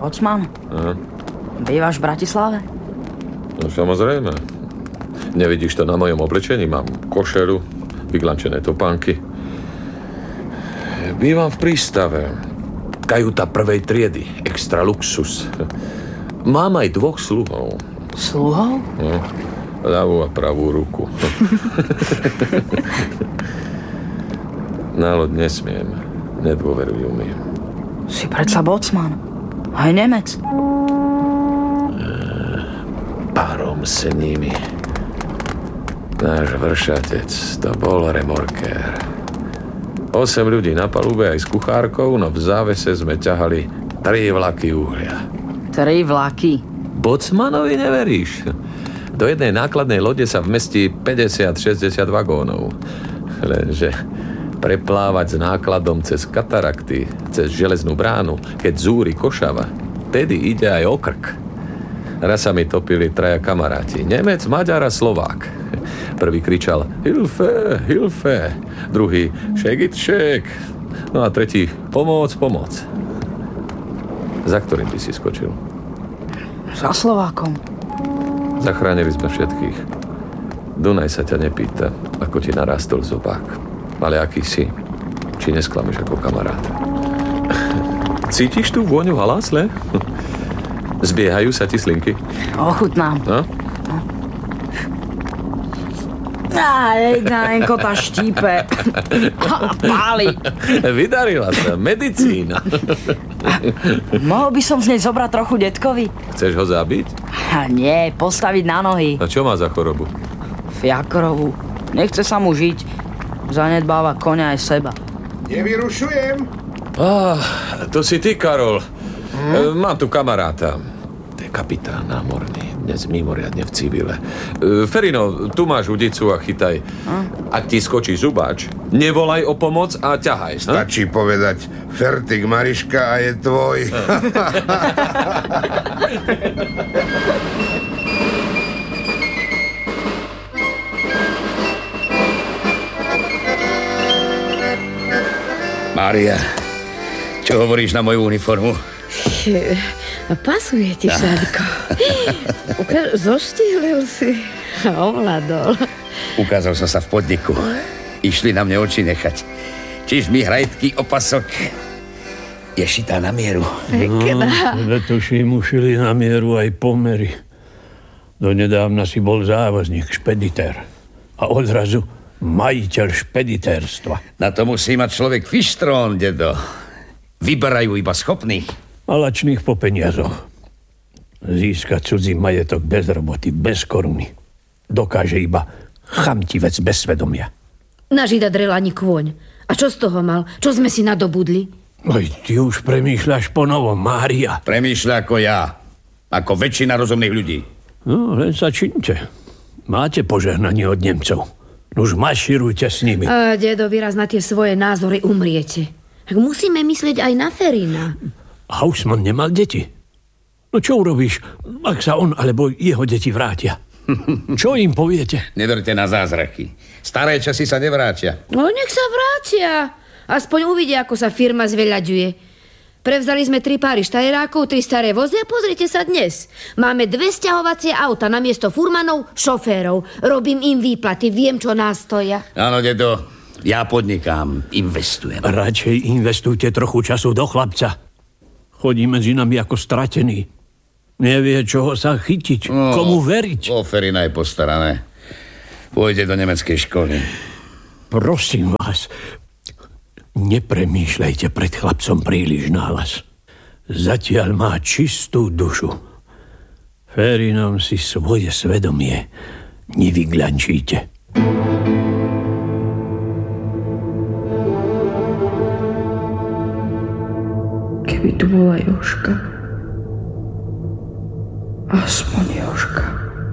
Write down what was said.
Bocman? Bývaš v Bratislave? No samozrejme. Nevidíš to na mojom oblečení? Mám košelu, vyglančené topánky. Bývam v prístave. Kajuta prvej triedy. Extra luxus. Mám aj 2 sluhov. Sluhov? No, ľavú a pravú ruku. Na loď nesmiem. Nedôverujú mi. Si predsa bocman. Aj Nemec. Párom s nimi. Náš vršatec, to bol remorkér. 8 ľudí na palube aj s kuchárkou, no v závese sme ťahali 3 vlaky uhlia. 3 vlaky? Bocmanovi neveríš? Do jednej nákladnej lode sa vmestí 50-60 vagónov. Lenže preplávať s nákladom cez katarakty, cez železnú bránu, keď zúri Košava, tedy ide aj o krk. Raz sa mi topili 3 kamaráti. Nemec, Maďar a Slovák. Prvý kričal Hilfe, Hilfe. Druhý Shake it, shake. No a tretí Pomoc, pomoc. Za ktorým by si skočil? Za Slovákom. Zachránili sme všetkých. Dunaj sa ťa nepýta, ako ti narástol zobák. Ale aký si? Či nesklameš ako kamarát? Cítiš tú vôňu halásle? Zbiehajú sa ti slinky? Ochutnám. No? Jedna tá štípe. Páli. Vydarila sa. Medicína. Mohol by som z nej zobrať trochu detkovi? Chceš ho zabiť? Nie, postaviť na nohy. A čo má za chorobu? Fiakrovú. Nechce sa mu žiť. Zanedbáva koňa aj seba. Nevyrušujem. To si ty, Karol. Mám tu kamaráta. To je kapitán námorný. Dnes mimoriadne v civile. Ferino, tu máš udicu a chytaj. Ak ti skočí zubáč, nevolaj o pomoc a ťahaj. Stačí povedať Fertik Mariška a je tvoj. Mária, čo hovoríš na moju uniformu? Pasuje ti, Šadko. Zoštihlil si. Ovládol. Ukázal som sa v podniku. Išli na mne oči nechať. Čiž mi hrajtky opasok je šitá na mieru. Letuši mu šili na mieru aj pomery. Donedávna si bol závozník, špeditér. A odrazu majiteľ špeditérstva. Na to musí mať človek fištrón, dedo. Vyberajú iba schopných. A lačných po peniazoch. Získať cudzí majetok bez roboty, bez koruny. Dokáže iba chamtivec bez svedomia. Na žida drel ani kôň. A čo z toho mal? Čo sme si nadobudli? Oj, ty už premýšľaš po novom, Mária. Premýšľa ako ja. Ako väčšina rozumných ľudí. No, len sa činte. Máte požehnanie od Nemcov. Už maširujte s nimi. A dedo, vyraz na tie svoje názory umriete. Tak musíme myslieť aj na Ferina. Hausmann nemal deti. No čo urobíš, ak sa on alebo jeho deti vrátia? Čo im poviete? Neverte na zázraky. Staré časy sa nevrátia. No nech sa vrátia. Aspoň uvidia, ako sa firma zveľaďuje. Prevzali sme 3 páry štajerákov, 3 staré vozy a pozrite sa dnes. Máme 2 sťahovacie auta namiesto furmanov, šoférov. Robím im výplaty, viem, čo nás stoja. Áno, dedo, ja podnikám, investujem. Radšej investujte trochu času do chlapca. Chodí medzi nami ako stratený. Nevie, čoho sa chytiť, komu veriť. O Ferina je postarané. Pôjde do nemeckej školy. Prosím vás, nepremýšľajte pred chlapcom príliš nálas. Zatiaľ má čistú dušu. Ferinom si svoje svedomie nevygľančíte. Keby tu bola Jožka. Aspoň